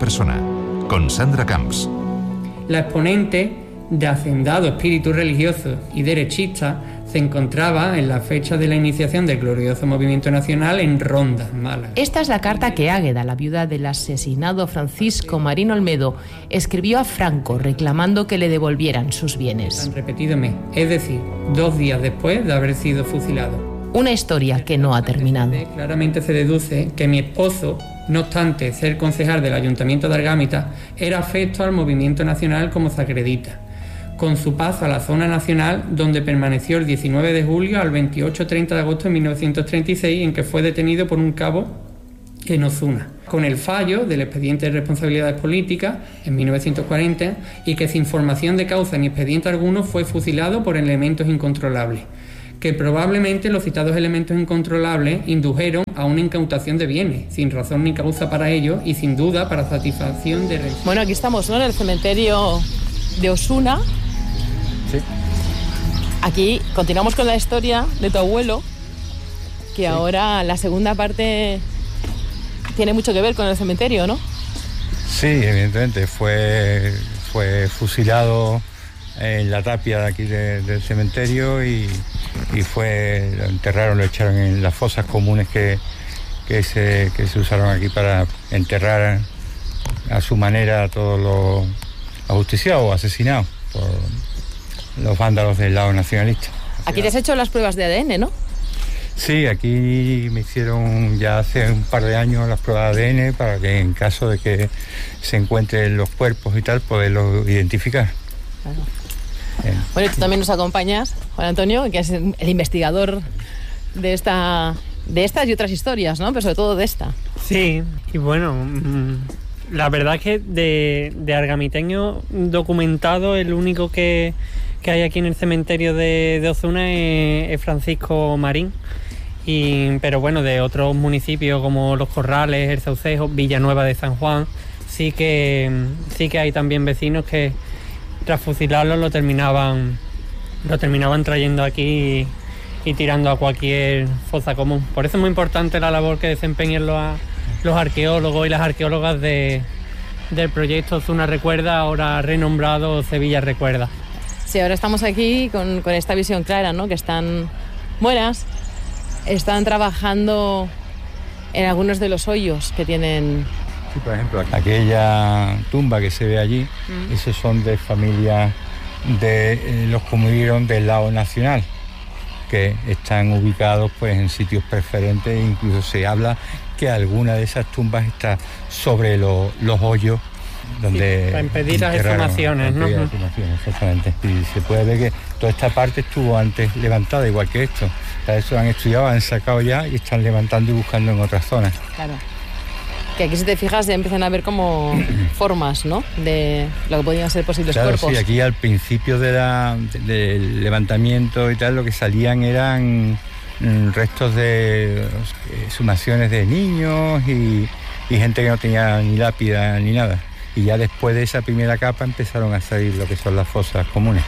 persona, con Sandra Camps. La exponente de hacendado espíritu religioso y derechista se encontraba en la fecha de la iniciación del glorioso movimiento nacional en Ronda, Málaga. Esta es la carta que Águeda, la viuda del asesinado Francisco Marín Olmedo, escribió a Franco reclamando que le devolvieran sus bienes. Han repetido mes, es decir, 2 días después de haber sido fusilado. Una historia que no ha terminado. Claramente se deduce que mi esposo, no obstante ser concejal del Ayuntamiento de Argámita, era afecto al movimiento nacional como se acredita, con su paso a la zona nacional, donde permaneció el 19 de julio al 28-30 de agosto de 1936, en que fue detenido por un cabo en Ozuna, con el fallo del expediente de responsabilidades políticas en 1940, y que sin formación de causa ni expediente alguno fue fusilado por elementos incontrolables, que probablemente los citados elementos incontrolables indujeron a una incautación de bienes, sin razón ni causa para ello y sin duda para satisfacción de... Bueno, aquí estamos, ¿no?, en el cementerio de Osuna. Sí. Aquí continuamos con la historia de tu abuelo, que sí. Ahora la segunda parte tiene mucho que ver con el cementerio, ¿no? Sí, evidentemente, fue fusilado en la tapia de aquí del cementerio y lo enterraron, lo echaron en las fosas comunes que se usaron aquí para enterrar a su manera a todos los ajusticiados o asesinados por los vándalos del lado nacionalista. Aquí te has hecho las pruebas de ADN, ¿no? Sí, aquí me hicieron ya hace un par de años las pruebas de ADN para que en caso de que se encuentren los cuerpos y tal, poderlos identificar. Claro. Bueno, y tú también nos acompañas, Juan Antonio, que es el investigador de estas y otras historias, ¿no? Pero sobre todo de esta. Sí, y bueno, la verdad es que de argamiteño documentado, el único que hay aquí en el cementerio de Ozuna es Francisco Marín. Pero bueno, de otros municipios como Los Corrales, El Saucejo, Villanueva de San Juan, sí que hay también vecinos que tras fusilarlo lo terminaban trayendo aquí y tirando a cualquier fosa común. Por eso es muy importante la labor que desempeñan los arqueólogos y las arqueólogas del proyecto Ozuna Recuerda, ahora renombrado Sevilla Recuerda. Sí, ahora estamos aquí con esta visión clara, ¿no? Que están buenas, están trabajando en algunos de los hoyos que tienen. Sí, por ejemplo, aquella tumba que se ve allí, esos son de familias de los que murieron del lado nacional, que están ubicados pues en sitios preferentes, e incluso se habla que alguna de esas tumbas está sobre los hoyos donde... Sí, para impedir las exhumaciones, ¿no? Exactamente. Y se puede ver que toda esta parte estuvo antes levantada, igual que esto. O sea, eso han estudiado, han sacado ya y están levantando y buscando en otras zonas. Claro. Que aquí, si te fijas, ya empiezan a ver como formas, ¿no?, de lo que podían ser posibles cuerpos. Sí, aquí al principio del levantamiento y tal, lo que salían eran restos de exhumaciones de niños y gente que no tenía ni lápida ni nada. Y ya después de esa primera capa empezaron a salir lo que son las fosas comunes.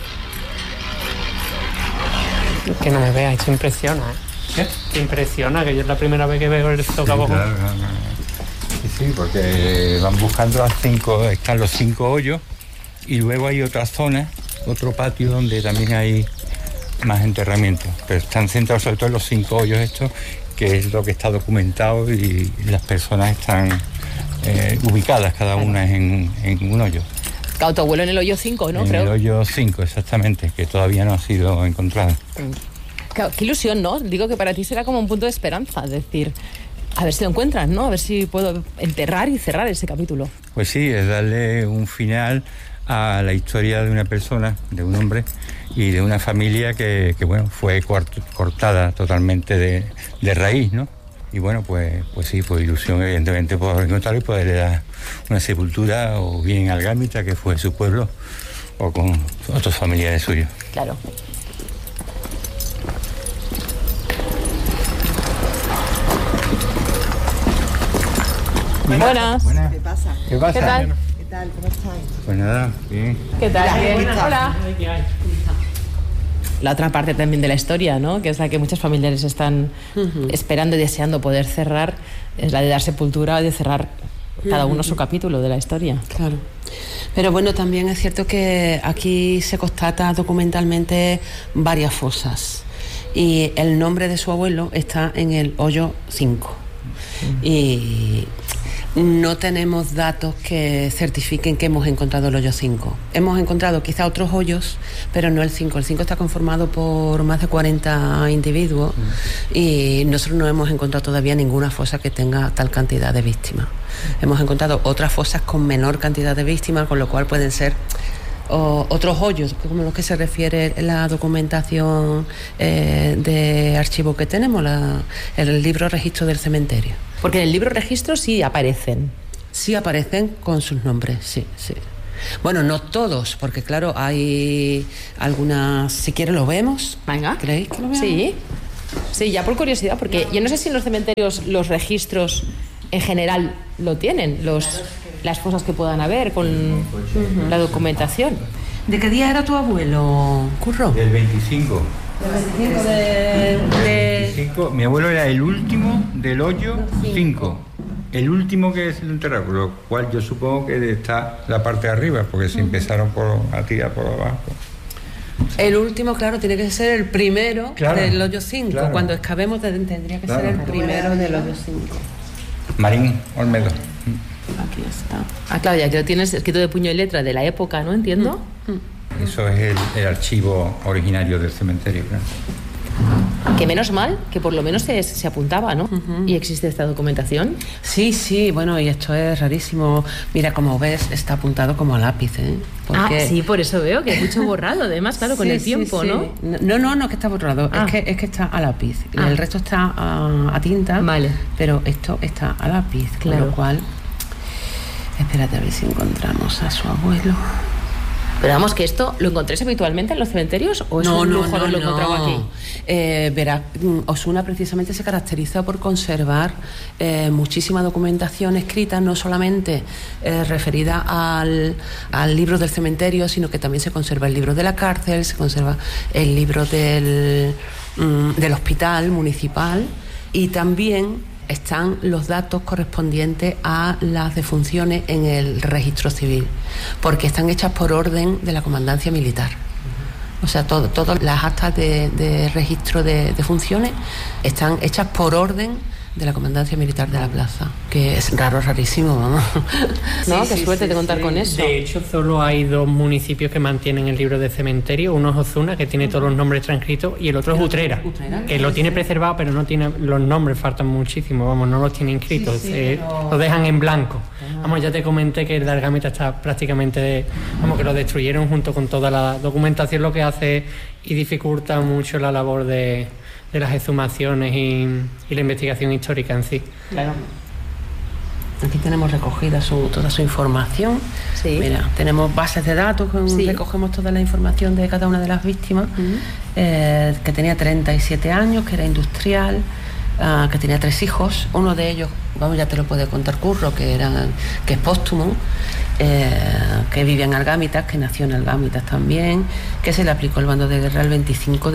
Que no me veas, esto impresiona, ¿eh? ¿Qué? Te impresiona, que yo es la primera vez que veo el socavón. Sí, claro, sí, porque van buscando están los 5 hoyos y luego hay otra zona, otro patio donde también hay más enterramientos, pero están centrados sobre todo en los 5 hoyos estos, que es lo que está documentado y las personas están ubicadas cada una en un hoyo. Claro, tu abuelo en el hoyo 5, ¿no? En el hoyo 5, exactamente, que todavía no ha sido encontrado. Claro, qué ilusión, ¿no? Digo que para ti será como un punto de esperanza, es decir, a ver si lo encuentran, ¿no? A ver si puedo enterrar y cerrar ese capítulo. Pues sí, es darle un final a la historia de una persona, de un hombre y de una familia que bueno, fue cortada totalmente de raíz, ¿no? Y bueno, pues sí, pues ilusión evidentemente por encontrarlo y poderle dar una sepultura, o bien en Argámita, que fue su pueblo, o con otros familiares suyos. Claro. Buenas. Buenas. ¿Qué pasa? ¿Qué pasa? ¿Qué tal? ¿Qué tal? ¿Cómo estáis? Pues nada, bien. ¿Qué tal? Bien. Hola. ¿Qué hay? La otra parte también de la historia, ¿no?, que es la que muchos familiares están esperando y deseando poder cerrar, es la de dar sepultura y de cerrar cada uno su capítulo de la historia. Claro. Pero bueno, también es cierto que aquí se constata documentalmente varias fosas y el nombre de su abuelo está en el hoyo 5 y no tenemos datos que certifiquen que hemos encontrado el hoyo 5. Hemos encontrado quizá otros hoyos, pero no el 5. El 5 está conformado por más de 40 individuos y nosotros no hemos encontrado todavía ninguna fosa que tenga tal cantidad de víctimas. Hemos encontrado otras fosas con menor cantidad de víctimas, con lo cual pueden ser otros hoyos, como los que se refiere la documentación de archivo que tenemos, el libro registro del cementerio. Porque en el libro registro sí aparecen. Sí aparecen con sus nombres, sí. Bueno, no todos, porque claro, hay algunas... Si quieres lo vemos. Venga. ¿Creéis que lo veamos? Sí, ya por curiosidad, porque yo no sé si en los cementerios los registros en general lo tienen, las fosas que puedan haber con la documentación. ¿De qué día era tu abuelo, Curro? Del 25. Del 25 Mi abuelo era el último del hoyo 5. El último que se lo enterró, con lo cual yo supongo que está la parte de arriba, porque se empezaron a tirar por abajo. El último, claro, tiene que ser el primero del hoyo 5. Claro. Cuando excavemos tendría que ser el primero del hoyo 5. Marín Olmedo. Aquí está. Claro, ya que lo tienes escrito de puño y letra de la época, ¿no? Entiendo. Eso es el archivo originario del cementerio, claro. Que menos mal que por lo menos se apuntaba, ¿no? Y existe esta documentación. Sí, bueno, y esto es rarísimo. Mira, como ves, está apuntado como a lápiz, ¿eh? Porque... sí, por eso veo que hay mucho borrado, además, claro, con el tiempo, ¿no? No, que está borrado, es que está a lápiz. El resto está a tinta, vale. Pero esto está a lápiz, claro. Con lo cual... Espérate a ver si encontramos a su abuelo. Pero vamos, que esto lo encontréis habitualmente en los cementerios o es un lujo haberlo encontrado aquí. Verá, Osuna precisamente se caracteriza por conservar muchísima documentación escrita, no solamente referida al libro del cementerio, sino que también se conserva el libro de la cárcel, se conserva el libro del hospital municipal y también están los datos correspondientes a las defunciones en el registro civil, porque están hechas por orden de la comandancia militar. O sea, todas las actas de registro de funciones están hechas por orden de la comandancia militar de la plaza, que es rarísimo, vamos. No, qué suerte de contar con eso. De hecho, solo hay 2 municipios que mantienen el libro de cementerio. Uno es Ozuna, que tiene todos los nombres transcritos, y el otro es Utrera, que lo tiene preservado, pero no tiene los nombres, faltan muchísimo, vamos, no los tiene inscritos, lo dejan en blanco. Vamos, ya te comenté que el de Argámita está prácticamente, que lo destruyeron junto con toda la documentación, lo que hace y dificulta mucho la labor de las exhumaciones y la investigación histórica en sí. Claro. Aquí tenemos recogida toda su información. Sí. Mira, tenemos bases de datos, recogemos toda la información de cada una de las víctimas, que tenía 37 años, que era industrial, que tenía 3 hijos, uno de ellos, ya te lo puede contar Curro, que es póstumo, que vivía en Argámitas, que nació en Argámitas también, que se le aplicó el bando de guerra el 25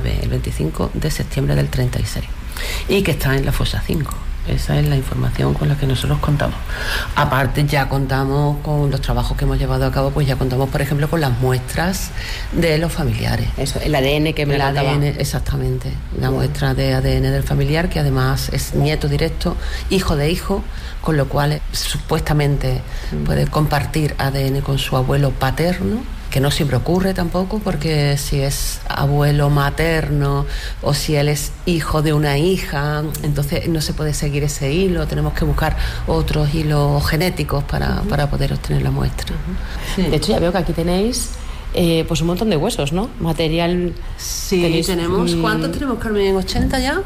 de septiembre del 36 y que está en la fosa 5. Esa es la información con la que nosotros contamos. Aparte, ya contamos con los trabajos que hemos llevado a cabo, pues ya contamos, por ejemplo, con las muestras de los familiares. Eso, el ADN que me el ADN, exactamente. La muestra de ADN del familiar, que además es nieto directo, hijo de hijo, con lo cual supuestamente puede compartir ADN con su abuelo paterno, que no siempre ocurre tampoco, porque si es abuelo materno o si él es hijo de una hija, entonces no se puede seguir ese hilo, tenemos que buscar otros hilos genéticos para poder obtener la muestra. Sí. De hecho, ya veo que aquí tenéis pues un montón de huesos, ¿no? Material. Sí, tenemos. ¿Cuántos tenemos, Carmen? ¿80 ya?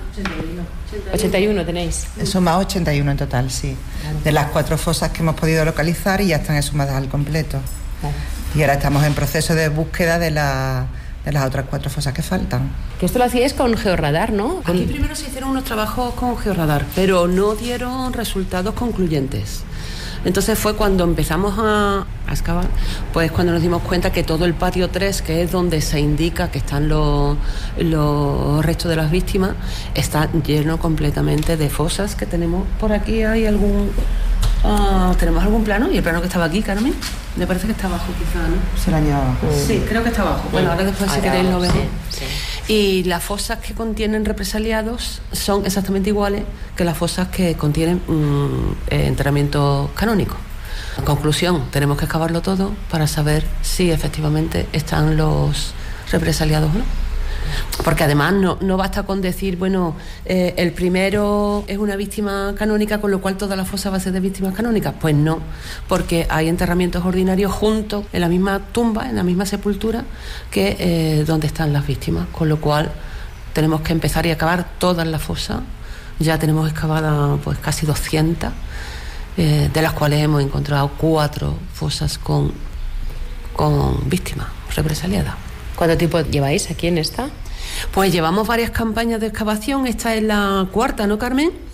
81 tenéis. Sumados 81 en total, sí. De las 4 fosas que hemos podido localizar y ya están exhumadas al completo. Y ahora estamos en proceso de búsqueda de las otras 4 fosas que faltan. Que esto lo hacíais con georradar, ¿no? Aquí primero se hicieron unos trabajos con georradar, pero no dieron resultados concluyentes. Entonces fue cuando empezamos a excavar, pues cuando nos dimos cuenta que todo el patio 3, que es donde se indica que están los restos de las víctimas, está lleno completamente de fosas que tenemos. Por aquí hay ¿Tenemos algún plano? ¿Y el plano que estaba aquí, Carmen? Me parece que está abajo quizá, ¿no? Se lo añado abajo. Sí, creo que está abajo. Bueno, ahora después si queréis lo vemos. Sí. Y las fosas que contienen represaliados son exactamente iguales que las fosas que contienen enterramientos canónicos. En conclusión, tenemos que excavarlo todo para saber si efectivamente están los represaliados o no. Porque además no basta con decir, bueno, el primero es una víctima canónica, con lo cual toda la fosa va a ser de víctimas canónicas. Pues no, porque hay enterramientos ordinarios juntos en la misma tumba, en la misma sepultura, que donde están las víctimas. Con lo cual tenemos que empezar y acabar todas las fosas. Ya tenemos excavadas pues casi 200, de las cuales hemos encontrado 4 fosas con víctimas represaliadas. ¿Cuánto tiempo lleváis aquí en esta? Pues llevamos varias campañas de excavación, esta es la 4ª, ¿no, Carmen?